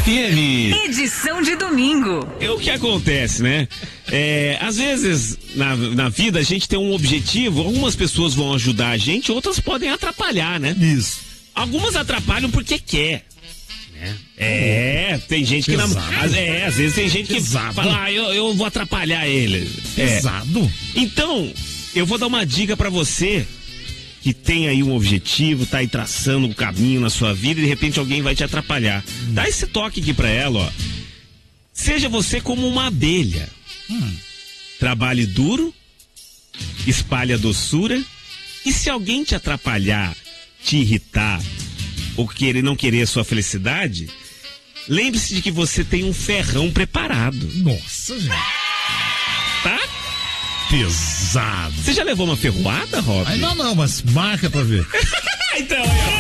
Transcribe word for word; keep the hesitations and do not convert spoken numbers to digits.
F M. Edição de domingo. É o que acontece, né? É, às vezes, na, na vida, a gente tem um objetivo, algumas pessoas vão ajudar a gente, outras podem atrapalhar, né? Isso. Algumas atrapalham porque quer. Né? É, tem gente que... Pesado. Na, é, às vezes tem gente que Pesado. fala, ah, eu, eu vou atrapalhar ele. Pesado. É. Então, eu vou dar uma dica pra você que tem aí um objetivo, tá aí traçando um caminho na sua vida e de repente alguém vai te atrapalhar. Hum. Dá esse toque aqui pra ela, ó. Seja você como uma abelha. Hum. Trabalhe duro, espalhe a doçura, e se alguém te atrapalhar, te irritar ou querer não querer a sua felicidade, lembre-se de que você tem um ferrão preparado. Nossa, gente. Tá? Pesado. Você já levou uma ferroada, Rob? Ainda não, mas marca pra ver. Então, ó.